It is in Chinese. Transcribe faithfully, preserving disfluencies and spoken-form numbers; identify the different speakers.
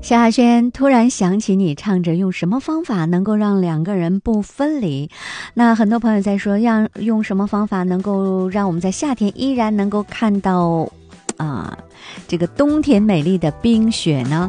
Speaker 1: 萧亚轩突然想起你唱着用什么方法能够让两个人不分离，那很多朋友在说让用什么方法能够让我们在夏天依然能够看到啊、这个冬天美丽的冰雪呢？